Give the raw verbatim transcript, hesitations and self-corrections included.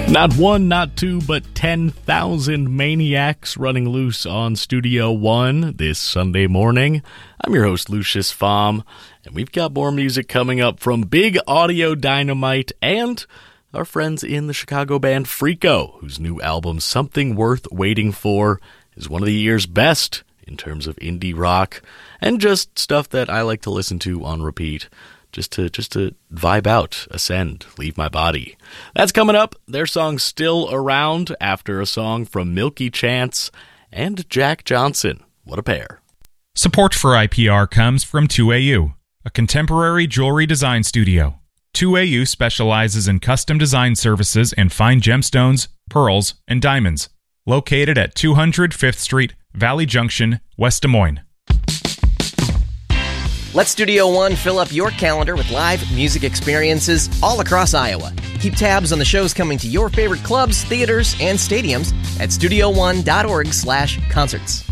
Not one, not two, but ten thousand maniacs running loose on Studio One this Sunday morning. I'm your host, Lucius Fahm, and we've got more music coming up from Big Audio Dynamite and our friends in the Chicago band Freako, whose new album, Something Worth Waiting For, is one of the year's best in terms of indie rock and just stuff that I like to listen to on repeat. Just to just to vibe out, ascend, leave my body. That's coming up. Their song's Still Around after a song from Milky Chance and Jack Johnson. What a pair. Support for I P R comes from two A U, a contemporary jewelry design studio. two A U specializes in custom design services and fine gemstones, pearls, and diamonds. Located at two hundred Fifth Street, Valley Junction, West Des Moines. Let Studio One fill up your calendar with live music experiences all across Iowa. Keep tabs on the shows coming to your favorite clubs, theaters, and stadiums at studio one dot org slash concerts.